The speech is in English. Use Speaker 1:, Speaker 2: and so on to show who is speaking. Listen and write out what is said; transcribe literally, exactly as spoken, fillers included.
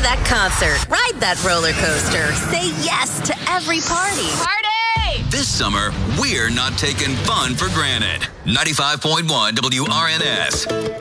Speaker 1: that concert. Ride that roller coaster. Say yes to every party.
Speaker 2: Party!
Speaker 3: This summer, we're not taking fun for granted. ninety-five point one W R N S.